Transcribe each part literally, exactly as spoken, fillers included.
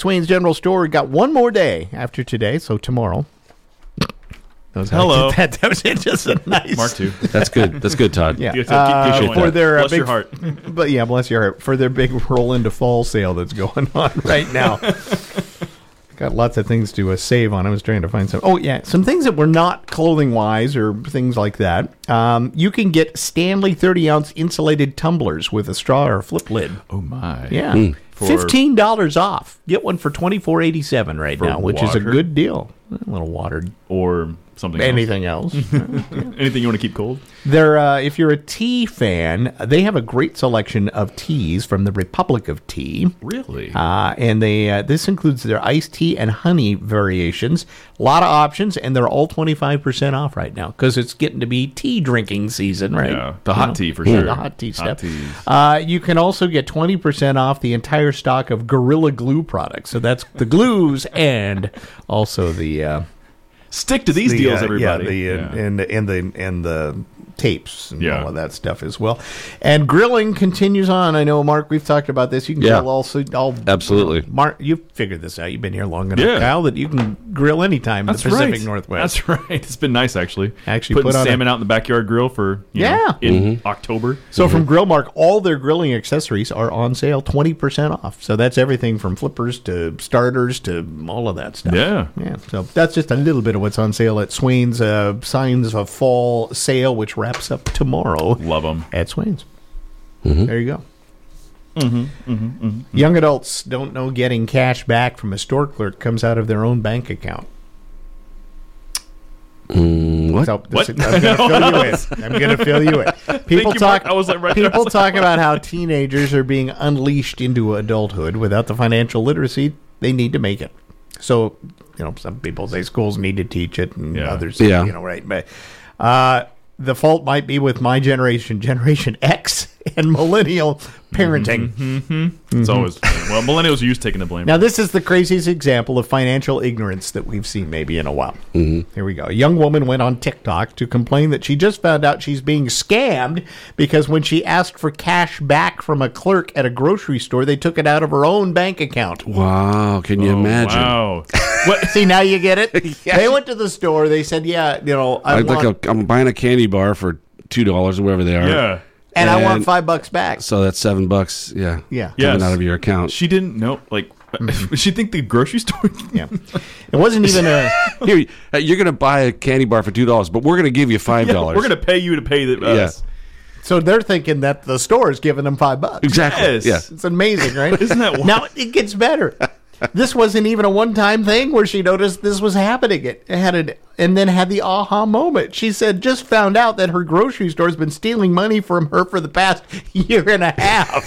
Swain's General Store got one more day after today, so tomorrow. That was Hello. That, that was just a nice. Mark two. That's good. That's good, Todd. Yeah. Keep- keep Uh, going. for their uh, Bless big, your heart. But yeah, bless your heart. For their big roll into fall sale that's going on right now. Got lots of things to uh, save on. I was trying to find some. Oh, yeah. Some things that were not clothing-wise or things like that. Um, you can get Stanley thirty-ounce insulated tumblers with a straw or flip lid. Oh, my. Yeah. Mm. For- fifteen dollars off. Get one for twenty-four eighty-seven right For now, which is a water? good deal. A little watered. Or something Anything else. else. Anything you want to keep cold? They're, uh, if you're a tea fan, they have a great selection of teas from the Republic of Tea. Really? Uh, and they uh, this includes their iced tea and honey variations. A lot of options, and they're all twenty-five percent off right now because it's getting to be tea drinking season, right? Yeah, the hot tea for Yeah, sure. the hot tea Hot stuff. teas. Uh, you can also get twenty percent off the entire stock of Gorilla Glue products. So that's the glues and also the... Uh, Stick to these the, deals, uh, everybody. Yeah, the, Yeah. uh, and and the and the tapes and Yeah. all of that stuff as well. And grilling continues on. I know, Mark, we've talked about this. You can Yeah. grill also. All, Absolutely. Mark, you've figured this out. You've been here long enough, Yeah. Kyle, that you can grill anytime in That's the Pacific right. Northwest. That's right. It's been nice, actually. Actually Putting put on a- salmon out in the backyard grill for, you Yeah. know, in Mm-hmm. October. So from Grillmark, all their grilling accessories are on sale, twenty percent off. So that's everything from flippers to starters to all of that stuff. Yeah. Yeah. So that's just a little bit of what's on sale at Swain's uh, Signs of Fall sale, which wraps up tomorrow Love them. at Swain's. Mm-hmm. There you go. Young adults don't know getting cash back from a store clerk comes out of their own bank account. Mm, what? So What? this- I'm going to fill you in. I'm going to fill you in. People you, talk. Mark. I was like right there. I people was talk about how teenagers are being unleashed into adulthood without the financial literacy they need to make it. So, you know, some people say schools need to teach it, and Yeah. others, Yeah. you know, right? But uh, the fault might be with my generation, Generation X, and millennial parenting. It's always, well, millennials are used to taking the blame. Now, this is the craziest example of financial ignorance that we've seen maybe in a while. Mm-hmm. Here we go. A young woman went on TikTok to complain that she just found out she's being scammed because when she asked for cash back from a clerk at a grocery store, they took it out of her own bank account. Wow. Can you Oh, imagine? Wow. What? See, now you get it? They went to the store. They said, yeah, you know, I I want, like a, I'm buying a candy bar for two dollars or whatever they are. Yeah. and I want and- five bucks back. So that's seven bucks. Yeah. Yeah. Coming Yes. out of your account. She didn't know, like, she think the grocery store. Yeah. It wasn't even a... Here, uh, you're going to buy a candy bar for two dollars, but we're going to give you five Yeah, dollars. we're going to pay you to pay the, us. So they're thinking that the store is giving them five bucks. Exactly. Yes. Yeah. It's amazing, right? Isn't that wild? Now it gets better. This wasn't even a one-time thing where she noticed this was happening. It had it, and then had the aha moment. She said, "Just found out that her grocery store's been stealing money from her for the past year and a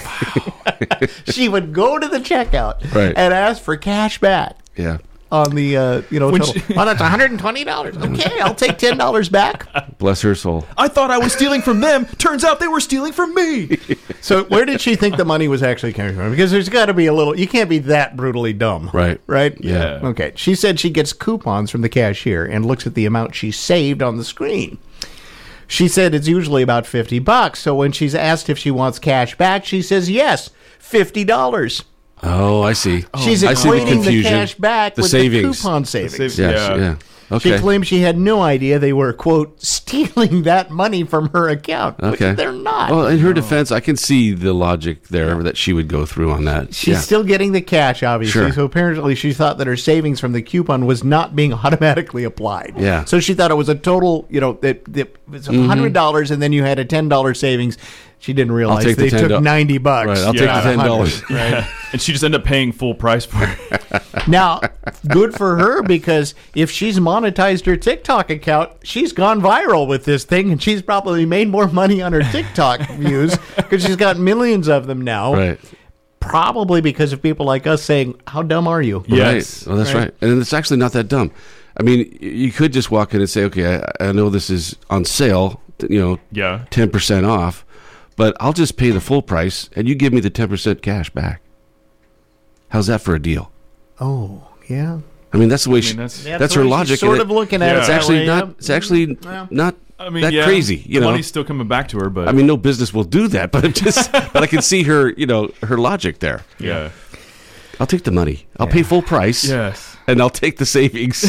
half." She would go to the checkout Right. and ask for cash back Yeah. on the uh, you know When total. she- Oh, that's one hundred and twenty dollars. Okay, I'll take ten dollars back. Bless her soul. I thought I was stealing from them. Turns out they were stealing from me. So where did she think the money was actually coming from? Because there's got to be a little. You can't be that brutally dumb, Right. Right? Yeah. Okay. She said she gets coupons from the cashier and looks at the amount she saved on the screen. She said it's usually about fifty bucks. So when she's asked if she wants cash back, she says yes, fifty dollars. Oh, I see. She's I see equating the, confusion. cash back The with savings. the coupon savings. savings. Yes, Yeah. yeah. She Okay. claimed she had no idea they were, quote, stealing that money from her account. Which Okay. they're not. Well, in her defense, I can see the logic there that she would go through on that. She's Yeah. still getting the cash, obviously. Sure. So apparently she thought that her savings from the coupon was not being automatically applied. Yeah. So she thought it was a total, you know, that, that it was one hundred dollars and then you had a ten dollars savings. She didn't realize take the they ten took do- ninety bucks. Right, I'll take the not ten one hundred, dollars. Right. And she just ended up paying full price for it. Now, good for her because if she's monetized her TikTok account, she's gone viral with this thing and she's probably made more money on her TikTok views because she's got millions of them now. Right. Probably because of people like us saying, "How dumb are you?" Yes. Right. Well, that's Right. right. And it's actually not that dumb. I mean, y- you could just walk in and say, okay, I, I know this is on sale, th- you know, Yeah. ten percent off, but I'll just pay the full price and you give me the ten percent cash back. How's that for a deal? Oh, yeah. I mean, that's the way she, that's- that's, Yeah, her the way she's logic. Sort and of it- looking at Yeah. it. It's that actually way, not, yeah. it's actually Yeah. not I mean, that yeah, crazy, you know. money's still coming back to her, but I mean, no business will do that, but I'm just, but I can see her, you know, her logic there. yeah. I'll take the money. I'll pay full price. Yes. And I'll take the savings.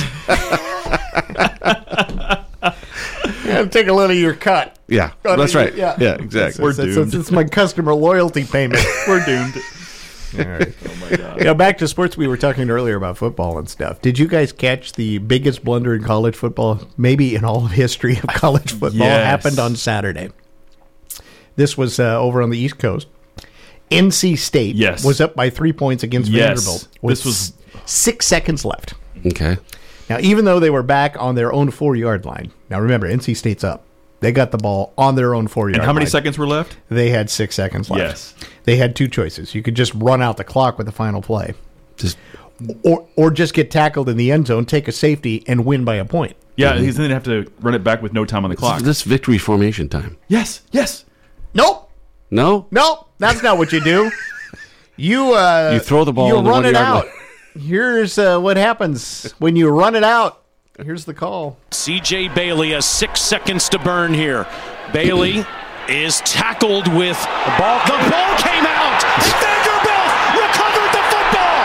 Yeah, take a little of your cut. Yeah, that's right. Yeah, yeah exactly. We're It's, it's, doomed. it's my customer loyalty payment. We're doomed. All right. Oh my god. Yeah, back to sports. We were talking earlier about football and stuff. Did you guys catch the biggest blunder in college football, maybe in all of history of college football, Yes. happened on Saturday? This was uh, over on the East Coast. N C State Yes. was up by three points against Yes. Vanderbilt. With This was- s- six seconds left. Okay. Now, even though they were back on their own four-yard line, now remember, N C State's up. They got the ball on their own four-yard And line. how many seconds were left? They had six seconds left. Yes. They had two choices. You could just run out the clock with the final play, Just or or just get tackled in the end zone, take a safety, and win by a point. Yeah, he's then have to run it back with no time on the clock. this victory formation time. Yes, yes. Nope, No? nope, that's not what you do. You uh, You throw the ball you on the run it one-yard out. line. Here's uh, what happens when you run it out. Here's the call. C J Bailey has six seconds to burn here. Bailey is tackled with the ball. The ball came out. Vanderbilt recovered the football.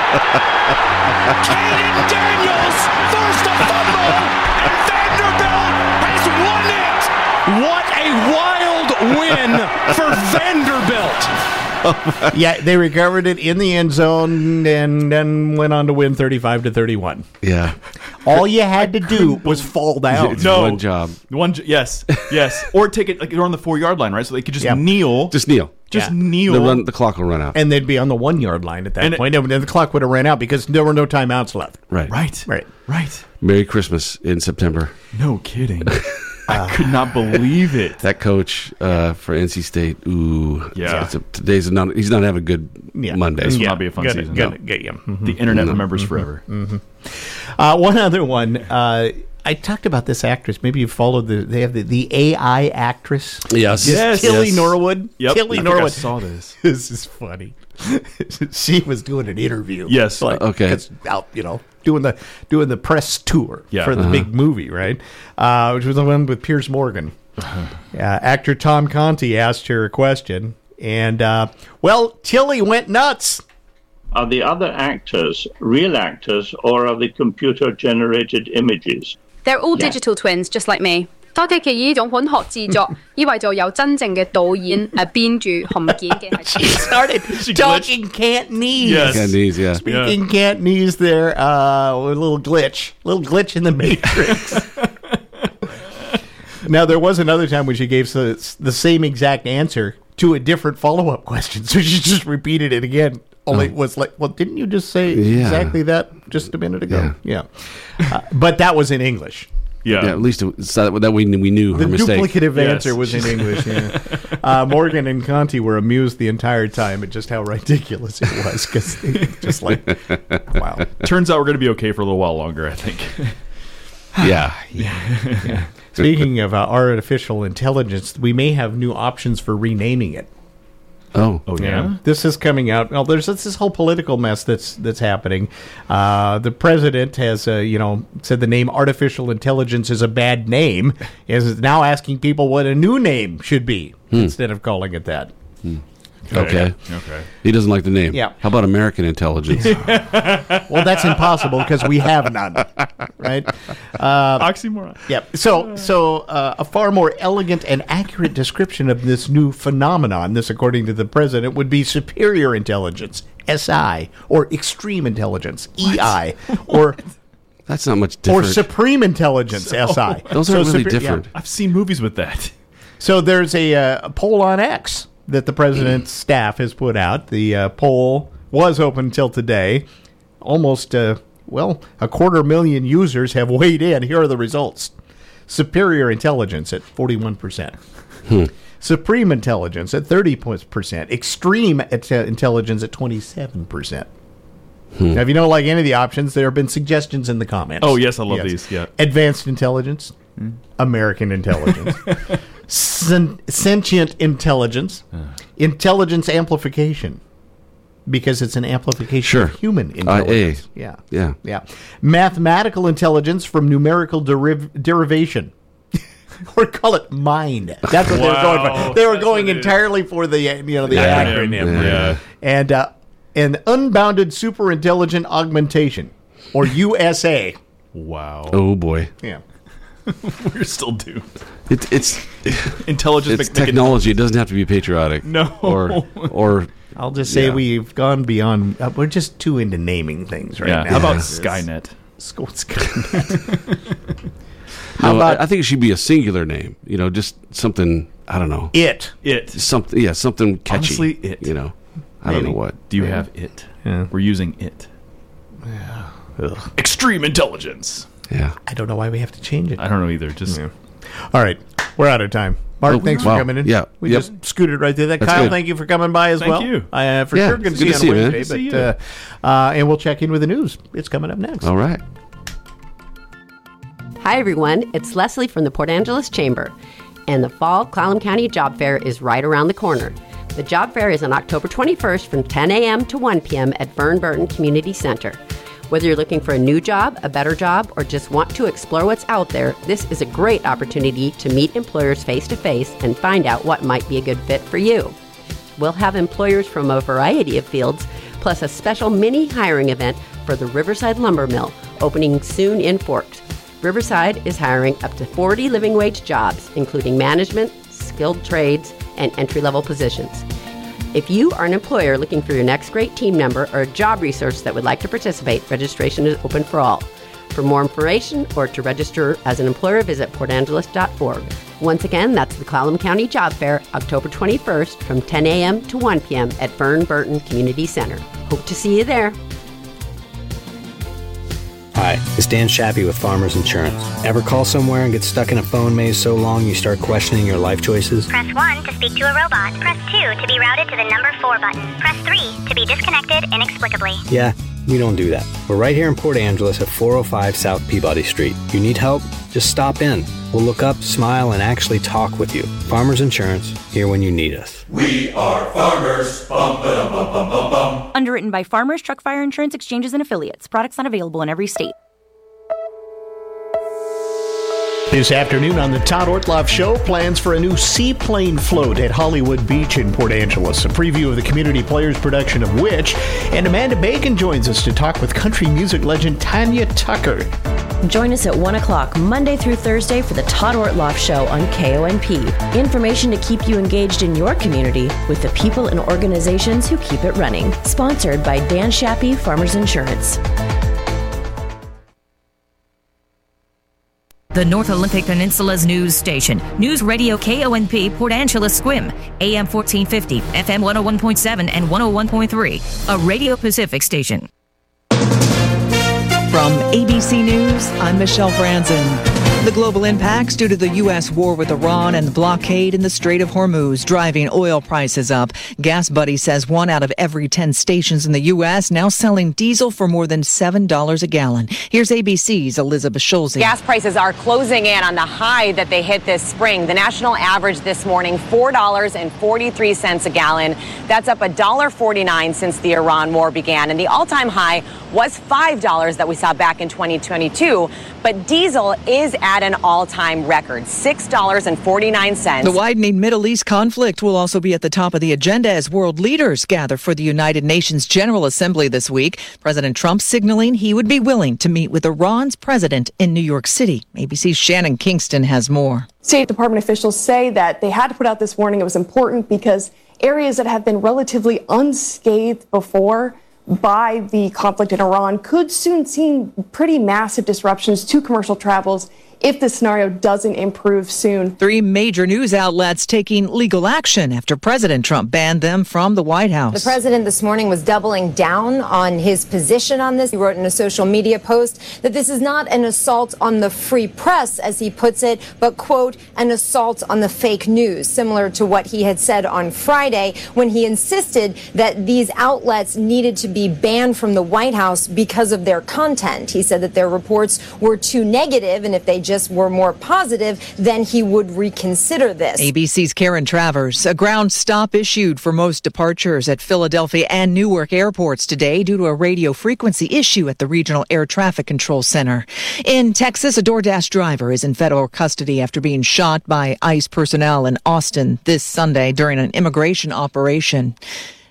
Caden Daniels forced a fumble, and Vanderbilt has won it. What a wild win for Vanderbilt. Yeah, they recovered it in the end zone and then went on to win thirty-five to thirty-one. Yeah. All you had to do was fall down. It's No. one job. One, j- yes, yes. Or take it like they're on the four yard line, right? So they could just Yeah. kneel, Just kneel. just Yeah. kneel. The, run, the clock will run out. And they'd be on the one yard line at that And it- point. And then the clock would have ran out because there were no timeouts left. Right. Right, Right. right. Merry Christmas in September. No kidding. I could not believe it. That coach uh, for N C State, ooh. Yeah. it's a- today's not, he's not having a good Yeah. Monday. This will not be a fun Good, season. good, No. good, yeah. Mhm. The internet remembers forever. Uh, one other one. Uh, I talked about this actress. Maybe you followed the. They have the, the A I actress. Yes. Yes. Tilly yes. Norwood. Yep. Tilly I think I Norwood. saw this. This is funny. She was doing an interview. Yes. like, Okay. it's out, you know, doing the doing the press tour Yeah. for the Uh-huh. big movie, right? Uh, which was the one with Piers Morgan. Uh, actor Tom Conti asked her a question, and uh, well, Tilly went nuts. Are the other actors real actors or are they computer generated images? They're all digital twins, just like me. 多嘅嘅呢種本學製作，以為就有真正嘅導演誒編住含件嘅係。 Started talking Cantonese. Yes. Cantonese, yeah. Speaking Cantonese there, uh, a little glitch, little glitch in the matrix. Now there was another time when she gave the, the same exact answer to a different follow-up question, so she just repeated it again. Only it was like, well, didn't you just say Yeah. exactly that just a minute ago? Yeah, uh, but that was in English. Yeah. Yeah, at least it, so that we, we knew her The mistake. duplicative Yes. answer was in English. Yeah. uh, Morgan and Conti were amused the entire time at just how ridiculous it was, because just like, wow. Turns out we're going to be okay for a little while longer, I think. Yeah. Speaking of uh, artificial intelligence, we may have new options for renaming it. Oh. Oh, yeah? This is coming out. Well, there's this whole political mess that's that's happening. Uh, the president has, uh, you know, said the name artificial intelligence is a bad name. Is now asking people what a new name should be instead of calling it that. Okay. Okay. He doesn't like the name. Yeah. How about American intelligence? Well, that's impossible because we have none, right? Oxymoron. Yep. So, so uh, a far more elegant and accurate description of this new phenomenon, this according to the president, would be superior intelligence, S I, or extreme intelligence, E I, or That's not much or different. supreme intelligence, S I. Those are really super- different. yeah. I've seen movies with that. So there's a, uh, a poll on X that the president's staff has put out. The uh, poll was open until today. Almost, uh, well, a quarter million users have weighed in. Here are the results. Superior intelligence at forty-one percent. Supreme intelligence at thirty percent. Extreme at- intelligence at twenty-seven percent. Now, if you don't like any of the options, there have been suggestions in the comments. Oh, yes, I love these, yeah. Advanced intelligence, American intelligence, sen- sentient intelligence, intelligence amplification, because it's an amplification Sure. of human Uh, intelligence. A. Yeah. Yeah. Yeah. Mathematical intelligence from numerical deriv- derivation. Or call it mind. That's what they were going Wow. for. They were That's going what it is. entirely for the uh, you know the Yeah. acronym. Yeah. Yeah. And uh, and Unbounded Superintelligent Augmentation, or U S A. Wow. Oh boy. Yeah. We're still doomed. It, it's Intelligence. it's technology. It doesn't have to be patriotic. No. Or or I'll just say Yeah. we've gone beyond. Uh, we're just too into naming things right Yeah. now. How about It's- Skynet? Sc- Skynet. no, about- I, I think it should be a singular name. You know, just something. I don't know. It. It. Something. Yeah, something catchy. Honestly, it. You know, I don't know Maybe. what. Do you have it? Yeah. We're using it. Ugh. Extreme intelligence. Yeah. I don't know why we have to change it. I don't know either. Just Yeah. All right. We're out of time. Mark, Oh, thanks wow. for coming in. Yeah. We Yep. just scooted right through that. That's Kyle, good. thank you for coming by as Thank well. you. I uh, for Yeah, sure going to it's see you good on to see you, man. Wednesday. Good to But, see uh, uh, and we'll check in with the news. It's coming up next. All right. Hi, everyone. It's Leslie from the Port Angeles Chamber, and the Fall Clallam County Job Fair is right around the corner. The job fair is on October twenty-first from ten a.m. to one p.m. at Burn Burton Community Center. Whether you're looking for a new job, a better job, or just want to explore what's out there, this is a great opportunity to meet employers face-to-face and find out what might be a good fit for you. We'll have employers from a variety of fields, plus a special mini hiring event for the Riverside Lumber Mill, opening soon in Forks. Riverside is hiring up to forty living wage jobs, including management, skilled trades, and entry-level positions. If you are an employer looking for your next great team member or a job resource that would like to participate, registration is open for all. For more information or to register as an employer, visit port angeles dot org. Once again, that's the Clallam County Job Fair, October twenty-first from ten a.m. to one p.m. at Burn Burton Community Center. Hope to see you there. Hi, it's Dan Shappy with Farmers Insurance. Ever call somewhere and get stuck in a phone maze so long you start questioning your life choices? Press one to speak to a robot. Press two to be routed to the number four button. Press three to be disconnected inexplicably. Yeah, we don't do that. We're right here in Port Angeles at four oh five South Peabody Street. You need help? Just stop in. We'll look up, smile, and actually talk with you. Farmers Insurance, here when you need us. We are farmers. Bum, ba-dum, bum, bum, bum, bum. Underwritten by Farmers Truck Fire Insurance Exchanges and Affiliates. Products not available in every state. This afternoon on the Todd Ortloff Show, plans for a new seaplane float at Hollywood Beach in Port Angeles. A preview of the Community Players production of Witch. And Amanda Bacon joins us to talk with country music legend Tanya Tucker. Join us at one o'clock Monday through Thursday for the Todd Ortloff Show on K O N P. Information to keep you engaged in your community with the people and organizations who keep it running. Sponsored by Dan Shappy, Farmers Insurance. The North Olympic Peninsula's news station. News Radio K O N P Port Angeles Squim. A M fourteen fifty, F M one oh one point seven and one oh one point three. A Radio Pacific station. From A B C News, I'm Michelle Franzen. The global impacts due to the U S war with Iran and the blockade in the Strait of Hormuz driving oil prices up. Gas Buddy says one out of every ten stations in the U S now selling diesel for more than seven dollars a gallon. Here's A B C's Elizabeth Schulze. Gas prices are closing in on the high that they hit this spring. The national average this morning, four dollars and forty-three cents a gallon. That's up one dollar and forty-nine cents since the Iran war began. And the all-time high was five dollars that we saw back in twenty twenty-two. But diesel is at an all-time record, six dollars and forty-nine cents. The widening Middle East conflict will also be at the top of the agenda as world leaders gather for the United Nations General Assembly this week. President Trump signaling he would be willing to meet with Iran's president in New York City. A B C's Shannon Kingston has more. State Department officials say that they had to put out this warning. It was important because areas that have been relatively unscathed before by the conflict in Iran could soon see pretty massive disruptions to commercial travels if the scenario doesn't improve soon. Three major news outlets taking legal action after President Trump banned them from the White House. The president this morning was doubling down on his position on this. He wrote in a social media post that this is not an assault on the free press, as he puts it, but, quote, an assault on the fake news, similar to what he had said on Friday when he insisted that these outlets needed to be banned from the White House because of their content. He said that their reports were too negative, and if they just were more positive, then he would reconsider this. A B C's Karen Travers. A ground stop issued for most departures at Philadelphia and Newark airports today due to a radio frequency issue at the Regional Air Traffic Control Center. In Texas, a DoorDash driver is in federal custody after being shot by ICE personnel in Austin this Sunday during an immigration operation.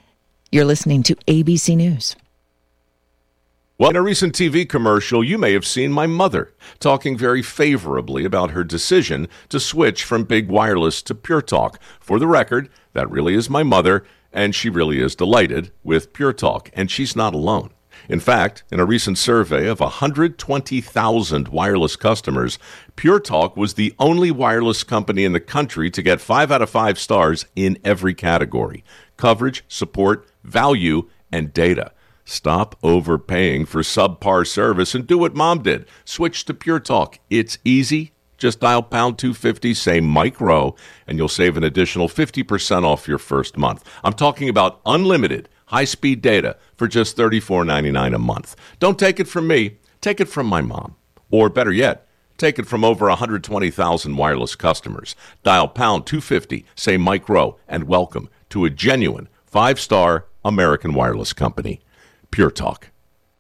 You're listening to A B C News. Well, in a recent T V commercial, you may have seen my mother talking very favorably about her decision to switch from big wireless to Pure Talk. For the record, that really is my mother, and she really is delighted with Pure Talk, and she's not alone. In fact, in a recent survey of one hundred twenty thousand wireless customers, Pure Talk was the only wireless company in the country to get five out of five stars in every category: coverage, support, value, and data. Stop overpaying for subpar service and do what Mom did. Switch to Pure Talk. It's easy. Just dial pound two fifty, say Mike Rowe, and you'll save an additional fifty percent off your first month. I'm talking about unlimited high-speed data for just thirty-four ninety-nine a month. Don't take it from me. Take it from my mom. Or better yet, take it from over one hundred twenty thousand wireless customers. Dial pound two fifty, say Mike Rowe, and welcome to a genuine five-star American wireless company. Pure Talk.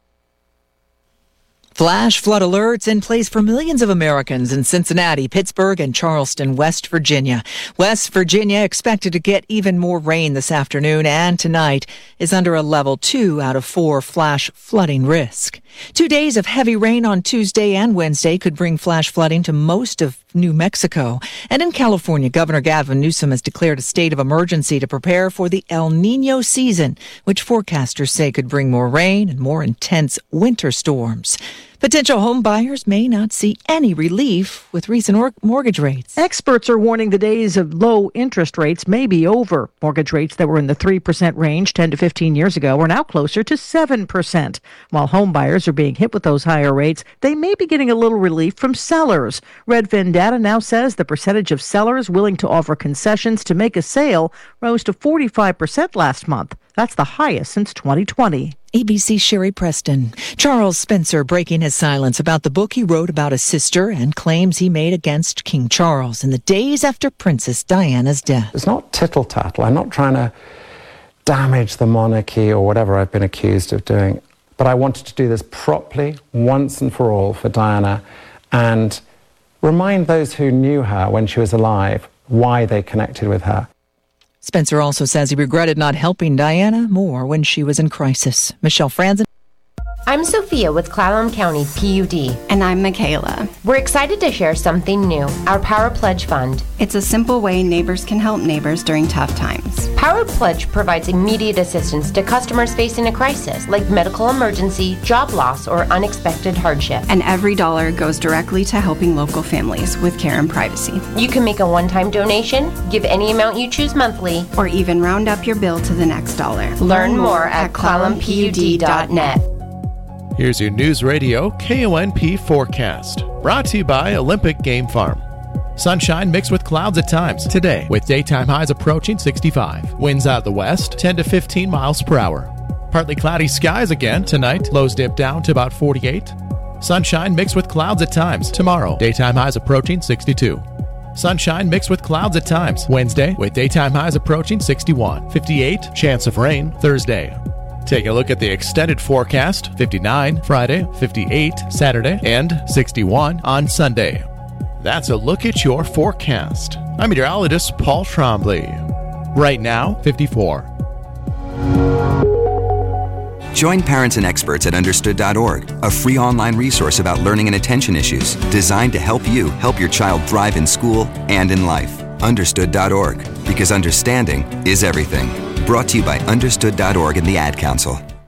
Flash flood alerts in place for millions of Americans in Cincinnati, Pittsburgh, and Charleston, West Virginia. West Virginia expected to get even more rain this afternoon, and tonight is under a level two out of four flash flooding risk. Two days of heavy rain on Tuesday and Wednesday could bring flash flooding to most of New Mexico. And in California, Governor Gavin Newsom has declared a state of emergency to prepare for the El Nino season, which forecasters say could bring more rain and more intense winter storms. Potential home buyers may not see any relief with recent or- mortgage rates. Experts are warning the days of low interest rates may be over. Mortgage rates that were in the three percent range ten to fifteen years ago are now closer to seven percent. While home buyers are being hit with those higher rates, they may be getting a little relief from sellers. Redfin data now says the percentage of sellers willing to offer concessions to make a sale rose to forty-five percent last month. That's the highest since twenty twenty. A B C's Sherry Preston. Charles Spencer breaking his silence about the book he wrote about his sister and claims he made against King Charles in the days after Princess Diana's death. It's not tittle-tattle. I'm not trying to damage the monarchy or whatever I've been accused of doing. But I wanted to do this properly, once and for all, for Diana, and remind those who knew her when she was alive why they connected with her. Spencer also says he regretted not helping Diana more when she was in crisis. Michelle Franzen. I'm Sophia with Clallam County P U D. And I'm Michaela. We're excited to share something new, our Power Pledge Fund. It's a simple way neighbors can help neighbors during tough times. Power Pledge provides immediate assistance to customers facing a crisis, like medical emergency, job loss, or unexpected hardship. And every dollar goes directly to helping local families with care and privacy. You can make a one-time donation, give any amount you choose monthly, or even round up your bill to the next dollar. Learn more at clallam p u d dot net. Here's your News Radio K O N P forecast, brought to you by Olympic Game Farm. Sunshine mixed with clouds at times today, with daytime highs approaching sixty-five. Winds out of the west, ten to fifteen miles per hour. Partly cloudy skies again tonight, lows dip down to about forty-eight. Sunshine mixed with clouds at times tomorrow, daytime highs approaching sixty-two. Sunshine mixed with clouds at times Wednesday, with daytime highs approaching sixty-one. fifty-eight, chance of rain Thursday. Take a look at the extended forecast, fifty-nine Friday, fifty-eight Saturday, and sixty-one on Sunday. That's a look at your forecast. I'm meteorologist Paul Trombley. Right now, fifty-four. Join parents and experts at understood dot org, a free online resource about learning and attention issues designed to help you help your child thrive in school and in life. understood dot org, because understanding is everything. Brought to you by understood dot org and the Ad Council.